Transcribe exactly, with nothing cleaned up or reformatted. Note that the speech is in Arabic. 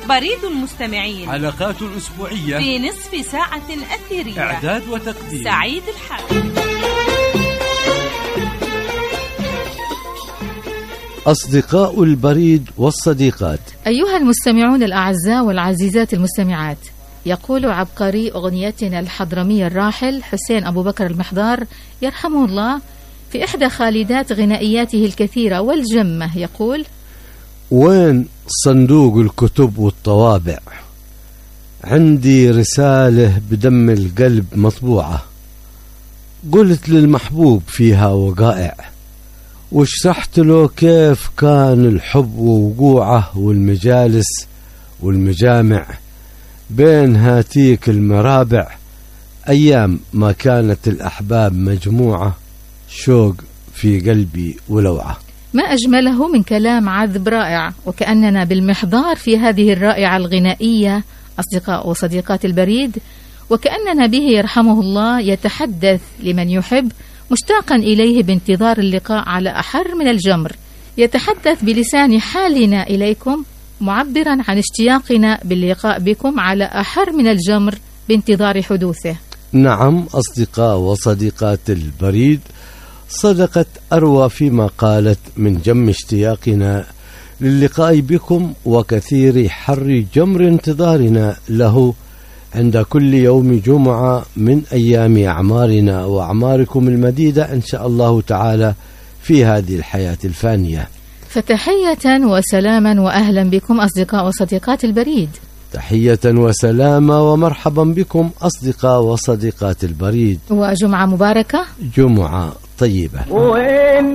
بريد المستمعين، حلقات أسبوعية في نصف ساعة أثيرية. إعداد وتقديم سعيد الحارث. أصدقاء البريد والصديقات. أيها المستمعون الأعزاء والعزيزات المستمعات، يقول عبقري أغنيتنا الحضرمي الراحل حسين أبو بكر المحضار يرحمه الله في إحدى خالدات غنائياته الكثيرة والجمة، يقول: وين صندوق الكتب والطوابع؟ عندي رسالة بدم القلب مطبوعة، قلت للمحبوب فيها وقائع، وشرحت له كيف كان الحب ووقوعه، والمجالس والمجامع بين هاتيك المرابع، أيام ما كانت الأحباب مجموعة، شوق في قلبي ولوعة. ما أجمله من كلام عذب رائع، وكأننا بالمحضار في هذه الرائعة الغنائية أصدقاء وصديقات البريد، وكأننا به يرحمه الله يتحدث لمن يحب مشتاقا إليه بانتظار اللقاء على أحر من الجمر، يتحدث بلسان حالنا إليكم معبرا عن اشتياقنا باللقاء بكم على أحر من الجمر بانتظار حدوثه. نعم أصدقاء وصديقات البريد، صدقت أروى فيما قالت من جم اشتياقنا للقاء بكم وكثير حر جمر انتظارنا له عند كل يوم جمعة من أيام أعمارنا وأعماركم المديدة إن شاء الله تعالى في هذه الحياة الفانية. فتحية وسلاما وأهلا بكم أصدقاء وصديقات البريد. تحية وسلاما ومرحبا بكم أصدقاء وصديقات البريد، وجمعة مباركة، جمعة طيبة.